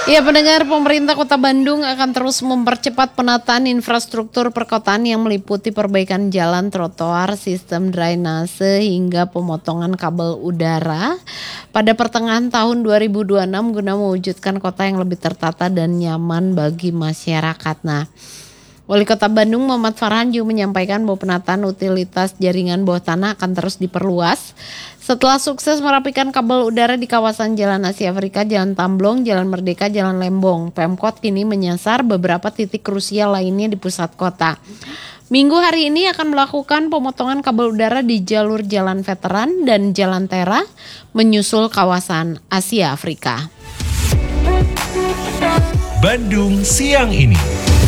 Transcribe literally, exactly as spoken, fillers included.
Ya, pendengar, pemerintah Kota Bandung akan terus mempercepat penataan infrastruktur perkotaan yang meliputi perbaikan jalan, trotoar, sistem drainase hingga pemotongan kabel udara pada pertengahan tahun dua ribu dua puluh enam guna mewujudkan kota yang lebih tertata dan nyaman bagi masyarakat. Nah, Wali Kota Bandung Muhammad Farhan juga menyampaikan bahwa penataan utilitas jaringan bawah tanah akan terus diperluas. Setelah sukses merapikan kabel udara di kawasan Jalan Asia Afrika, Jalan Tamblong, Jalan Merdeka, Jalan Lembong, Pemkot kini menyasar beberapa titik krusial lainnya di pusat kota. Minggu hari ini akan melakukan pemotongan kabel udara di jalur Jalan Veteran dan Jalan Tera menyusul kawasan Asia Afrika. Bandung siang ini.